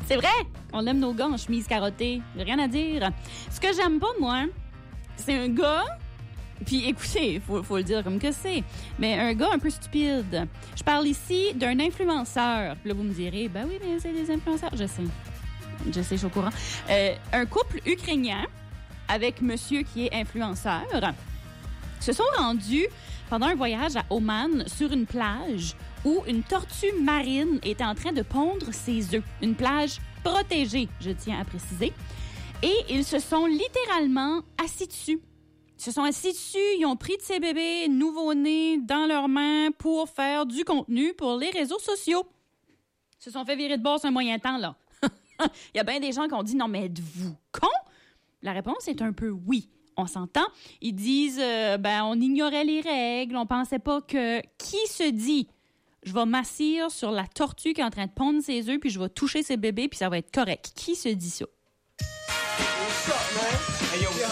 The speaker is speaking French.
C'est vrai, on aime nos gars en chemise carottée. Rien à dire. Ce que j'aime pas, moi, c'est un gars... Puis écoutez, faut le dire comme que c'est, mais un gars un peu stupide. Je parle ici d'un influenceur. Puis là, vous me direz, ben oui, mais c'est des influenceurs. Je sais, je suis au courant. Un couple ukrainien avec monsieur qui est influenceur se sont rendus pendant un voyage à Oman sur une plage où une tortue marine était en train de pondre ses œufs. Une plage protégée, je tiens à préciser. Et ils se sont littéralement assis dessus. Ils se sont assis dessus, ils ont pris de ces bébés nouveau-nés dans leurs mains pour faire du contenu pour les réseaux sociaux. Ils se sont fait virer de bord sur un moyen temps, là. Il y a bien des gens qui ont dit « Non, mais êtes-vous con? » La réponse est un peu « oui ». On s'entend. Ils disent on ignorait les règles, on pensait pas que... Qui se dit « Je vais m'assire sur la tortue qui est en train de pondre ses œufs puis je vais toucher ses bébés puis ça va être correct. » Qui se dit ça?